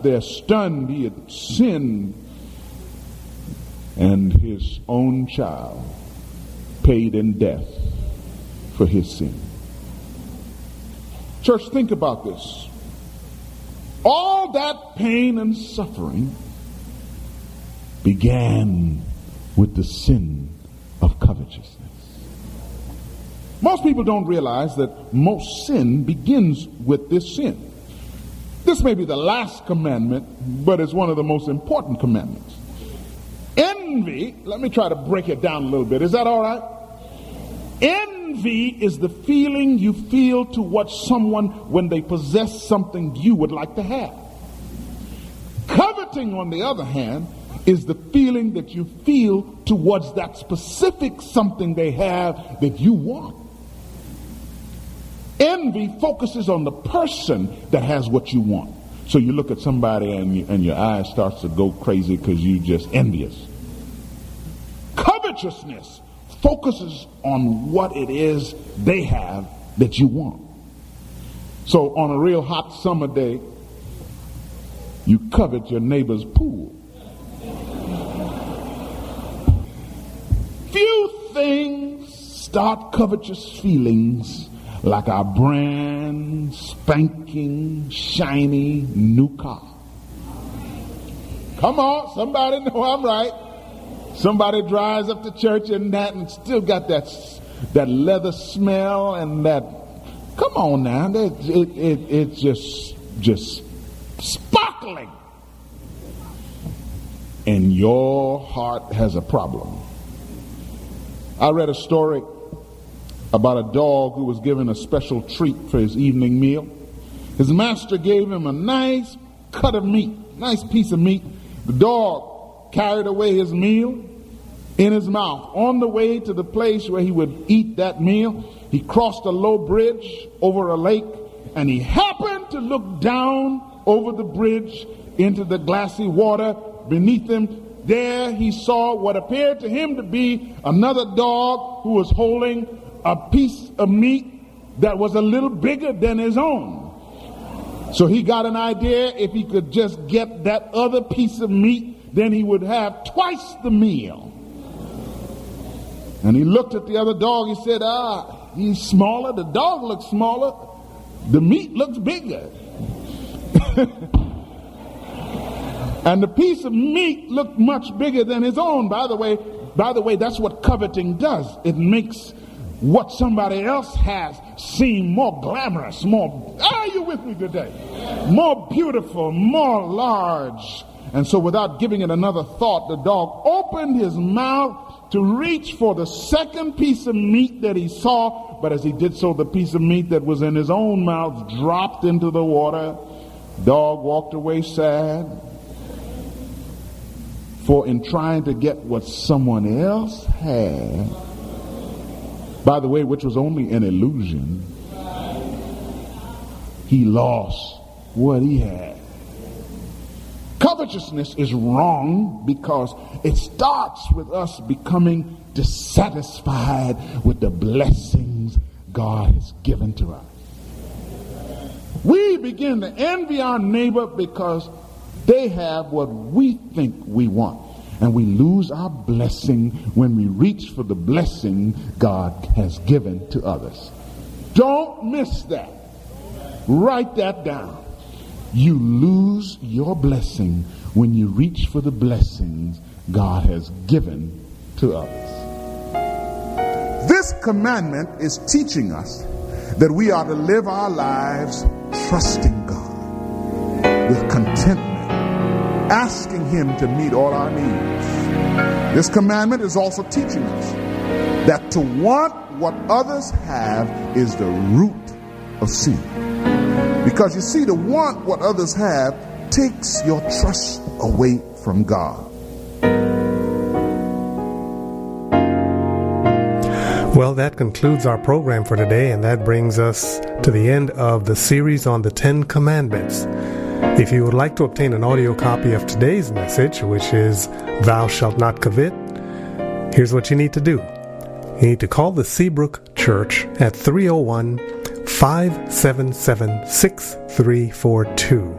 there stunned. He had sinned, and his own child paid in death for his sin. Church, think about this. All that pain and suffering began with the sin of covetousness. Most people don't realize that most sin begins with this sin. This may be the last commandment, but it's one of the most important commandments. Envy, let me try to break it down a little bit. Is that all right? Envy is the feeling you feel towards someone when they possess something you would like to have. Coveting, on the other hand, is the feeling that you feel towards that specific something they have that you want. Envy focuses on the person that has what you want. So you look at somebody and your eyes starts to go crazy because you're just envious. Covetousness focuses on what it is they have that you want. So on a real hot summer day, you covet your neighbor's pool. Few things start covetous feelings like our brand spanking shiny new car. Come on, somebody know I'm right. Somebody drives up to church and still got that leather smell and that. Come on now, it's just sparkling. And your heart has a problem. I read a story about a dog who was given a special treat for his evening meal. His master gave him a nice cut of meat, nice piece of meat. The dog carried away his meal in his mouth. On the way to the place where he would eat that meal, he crossed a low bridge over a lake, and he happened to look down over the bridge into the glassy water beneath him. There he saw what appeared to him to be another dog who was holding a piece of meat that was a little bigger than his own. So he got an idea, if he could just get that other piece of meat, then he would have twice the meal. And he looked at the other dog. He said, he's smaller. The dog looks smaller. The meat looks bigger. And the piece of meat looked much bigger than his own. By the way, that's what coveting does. It makes what somebody else has seem more glamorous, are you with me today? More beautiful, more large. And so without giving it another thought, the dog opened his mouth to reach for the second piece of meat that he saw. But as he did so, the piece of meat that was in his own mouth dropped into the water. Dog walked away sad. For in trying to get what someone else had, by the way, which was only an illusion, he lost what he had. Covetousness is wrong because it starts with us becoming dissatisfied with the blessings God has given to us. We begin to envy our neighbor because they have what we think we want. And we lose our blessing when we reach for the blessing God has given to others. Don't miss that. Write that down. You lose your blessing when you reach for the blessings God has given to others. This commandment is teaching us that we are to live our lives trusting God with contentment, asking Him to meet all our needs. This commandment is also teaching us that to want what others have is the root of sin. Because you see, to want what others have takes your trust away from God. Well, that concludes our program for today, and that brings us to the end of the series on the 10 Commandments. If you would like to obtain an audio copy of today's message, which is Thou Shalt Not Covet, here's what you need to do. You need to call the Seabrook Church at 301-577-6342.